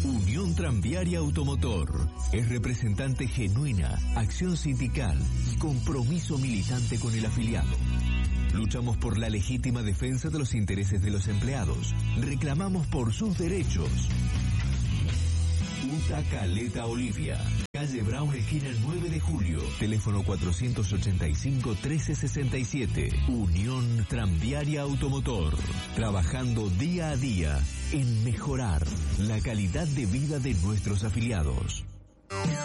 Unión Tranviaria Automotor es representante genuina, acción sindical y compromiso militante con el afiliado. Luchamos por la legítima defensa de los intereses de los empleados. Reclamamos por sus derechos. UTA Caleta Olivia, calle Brown, esquina 9 de julio, teléfono 485-1367. Unión Tranviaria Automotor, trabajando día a día en mejorar la calidad de vida de nuestros afiliados.